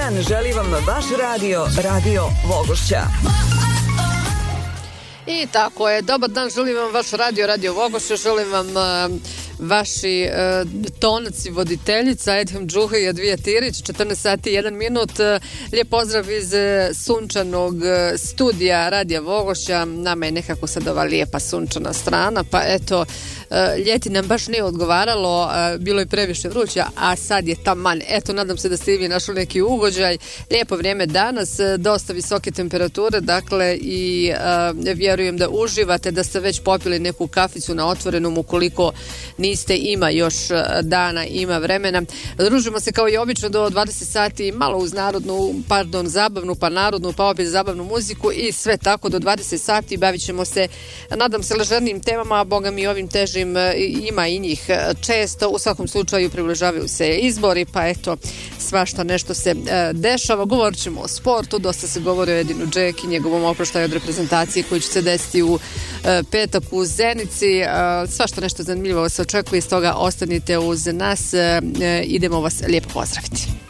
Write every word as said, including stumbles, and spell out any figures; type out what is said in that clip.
dan želi vam vaš radio, Radio Vogošća. I tako je, dobar dan, želim vam vaš radio, Radio Vogošća, želim vam uh, vaši uh, tonaci voditeljica Edham Džuha i Advija Tirić, četrnaest sati i jedan minut. Uh, lijep pozdrav iz uh, sunčanog uh, studija Radija Vogošća. Nama je nekako sad ova lijepa sunčana strana, pa eto, uh, ljeti nam baš nije odgovaralo, uh, bilo je previše vruća, a sad je taman. Eto, nadam se da ste i vi našli neki ugođaj. Lijepo vrijeme danas, uh, dosta visoke temperature, dakle, i uh, vjerujem da uživate, da ste već popili neku kaficu na otvorenom, ukoliko niste, ima još dana, ima vremena. Družimo se kao i obično do dvadeset sati, malo uz narodnu, pardon, zabavnu, pa narodnu, pa opet zabavnu muziku i sve tako do dvadeset sati. Bavit ćemo se, nadam se, ležernijim temama, a boga mi ovim težim ima i njih često. U svakom slučaju približavaju se izbori, pa eto, svašta nešto se e, dešava. Govorit ćemo o sportu, dosta se govori o Edinu Džeki, njegovom oproštaju od reprezentacije koji će se desiti u e, petak u Zenici. E, svašta nešto zanimljivo se očekuje, stoga ostanite uz nas, e, idemo vas lijepo pozdraviti.